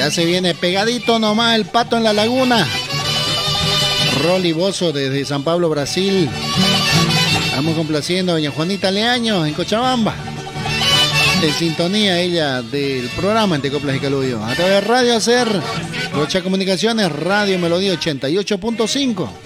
Ya se viene pegadito nomás el Pato en la Laguna. Rolly Bozo desde San Pablo, Brasil. Estamos complaciendo a doña Juanita Leaño en Cochabamba. En sintonía ella del programa Entre Coplas y Calullo. A través de Radio Hacer, Rocha Comunicaciones, Radio Melodía 88.5.